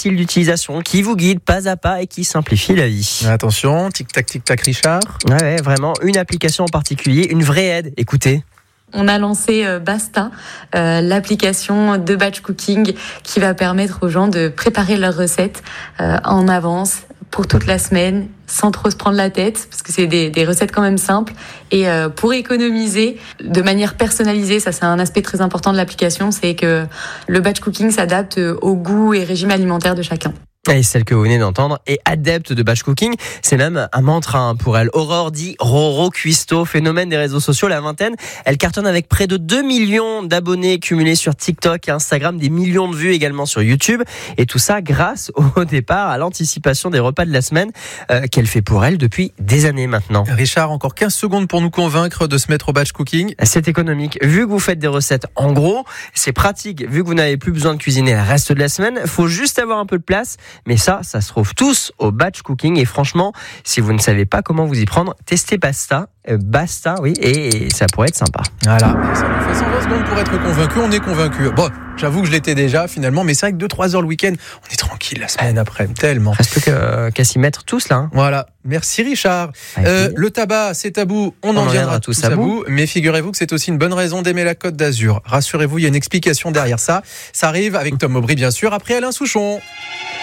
facile d'utilisation, qui vous guide pas à pas et qui simplifie la vie. Attention, tic-tac, Richard. Ouais, vraiment, une application en particulier, une vraie aide. Écoutez. On a lancé Basta, l'application de batch cooking qui va permettre aux gens de préparer leurs recettes en avance pour toute la semaine, sans trop se prendre la tête, parce que c'est des recettes quand même simples. Et pour économiser de manière personnalisée, ça c'est un aspect très important de l'application, c'est que le batch cooking s'adapte au goût et régime alimentaire de chacun. Et celle que vous venez d'entendre est adepte de batch cooking. C'est même un mantra pour elle. Aurore dit Roro Cuisto, phénomène des réseaux sociaux, la vingtaine. Elle cartonne avec près de 2 millions d'abonnés cumulés sur TikTok et Instagram, des millions de vues également sur YouTube. Et tout ça grâce au départ à l'anticipation des repas de la semaine qu'elle fait pour elle depuis des années maintenant. Richard, encore 15 secondes pour nous convaincre de se mettre au batch cooking. C'est économique. Vu que vous faites des recettes en gros, c'est pratique. Vu que vous n'avez plus besoin de cuisiner le reste de la semaine, il faut juste avoir un peu de place. Mais ça se trouve tous au batch cooking. Et franchement, si vous ne savez pas comment vous y prendre, testez Basta. Basta, oui, et ça pourrait être sympa. Voilà, ça nous fait 120 secondes pour être convaincu. On est convaincu. Bon, j'avoue que je l'étais déjà finalement, mais c'est vrai que 2-3 heures le week-end, on est tranquille la semaine après, tellement. Reste plus qu'à s'y mettre tous là. Voilà, merci Richard. Le tabac, c'est tabou, on en viendra tous à bout. Mais figurez-vous que c'est aussi une bonne raison d'aimer la Côte d'Azur. Rassurez-vous, il y a une explication derrière ça. Ça arrive avec Tom Aubry, bien sûr, après Alain Souchon.